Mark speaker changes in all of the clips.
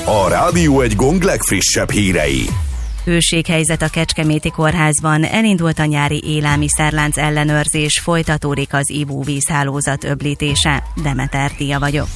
Speaker 1: A Rádió Egy Gong legfrissebb hírei.
Speaker 2: Hőséghelyzet a Kecskeméti Kórházban, elindult a nyári élelmiszerlánc ellenőrzés, folytatódik az ivóvízhálózat öblítése. Demeter Tia vagyok.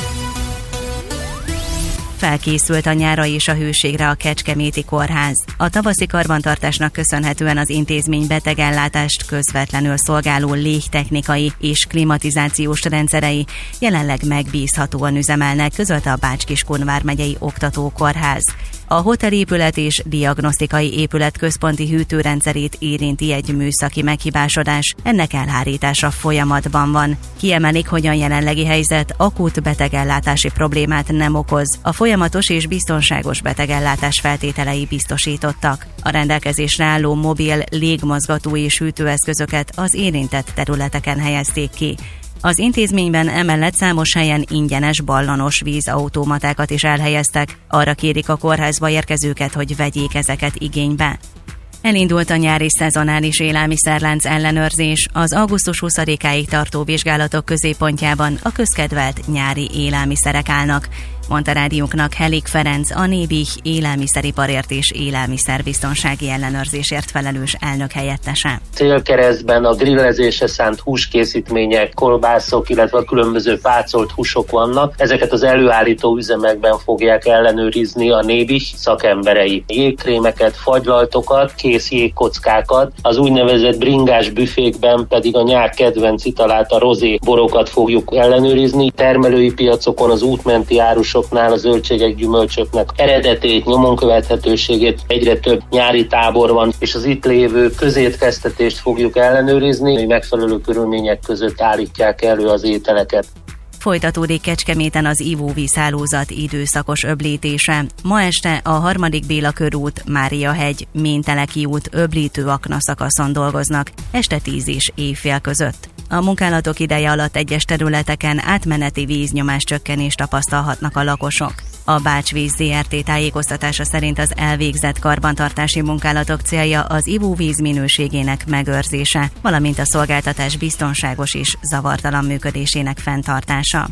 Speaker 2: Felkészült a nyárra és a hőségre a Kecskeméti Kórház. A tavaszi karbantartásnak köszönhetően az intézmény betegellátást közvetlenül szolgáló légtechnikai és klimatizációs rendszerei jelenleg megbízhatóan üzemelnek, közölte a Bács-Kiskun vármegyei oktatókórház. A hotelépület és diagnosztikai épület központi hűtőrendszerét érinti egy műszaki meghibásodás, ennek elhárítása folyamatban van. Kiemelik, hogy a jelenlegi helyzet akut betegellátási problémát nem okoz. A folyamatos és biztonságos betegellátás feltételei biztosítottak. A rendelkezésre álló mobil, légmozgató és hűtőeszközöket az érintett területeken helyezték ki. Az intézményben emellett számos helyen ingyenes ballanos vízautomatákat is elhelyeztek. Arra kérik a kórházba érkezőket, hogy vegyék ezeket igénybe. Elindult a nyári szezonális élelmiszerlánc ellenőrzés. Az augusztus 20-áig tartó vizsgálatok középpontjában a közkedvelt nyári élelmiszerek állnak, mondta rádiónknak Helik Ferenc, a Nébih élelmiszeriparért és élelmiszerbiztonsági ellenőrzésért felelős elnök helyettese.
Speaker 3: Célkeresztben a grillezésre szánt húskészítmények, kolbászok, illetve a különböző pácolt húsok vannak. Ezeket az előállító üzemekben fogják ellenőrizni a Nébih szakemberei. Jégkrémeket, fagylaltokat, kész jégkockákat, az úgynevezett bringás büfékben pedig a nyár kedvenc italát, a rozé borokat fogjuk ellenőrizni. Termelői piacokon az útmenti árusoknál a zöldségek, gyümölcsöknek eredetét, nyomon követhetőségét, egyre több nyári tábor van, és az itt lévő közétkeztetést fogjuk ellenőrizni, hogy megfelelő körülmények között állítják elő az ételeket.
Speaker 2: Folytatódik Kecskeméten az ivóvízhálózat időszakos öblítése. Ma este a 3. Béla körút, Máriahegy, Ménteleki út öblítő akna szakaszon dolgoznak, este 10 és éjfél között. A munkálatok ideje alatt egyes területeken átmeneti víznyomás csökkenést tapasztalhatnak a lakosok. A Bács-Víz Zrt. Tájékoztatása szerint az elvégzett karbantartási munkálatok célja az ivóvíz minőségének megőrzése, valamint a szolgáltatás biztonságos és zavartalan működésének fenntartása.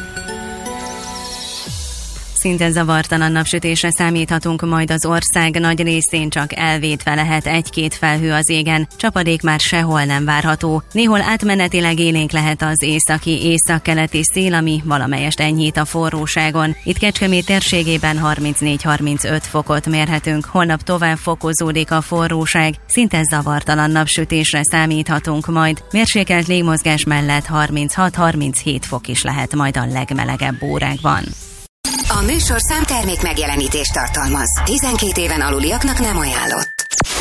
Speaker 2: Szinte zavartalan napsütésre számíthatunk majd az ország nagy részén, csak elvétve lehet egy-két felhő az égen, csapadék már sehol nem várható. Néhol átmenetileg élénk lehet az északi-északkeleti szél, ami valamelyest enyhít a forróságon. Itt Kecskemét térségében 34-35 fokot mérhetünk, holnap tovább fokozódik a forróság, szinte zavartalan napsütésre számíthatunk majd. Mérsékelt légmozgás mellett 36-37 fok is lehet majd a legmelegebb órákban.
Speaker 4: A műsorszám termék megjelenítést tartalmaz. 12 éven aluliaknak nem ajánlott.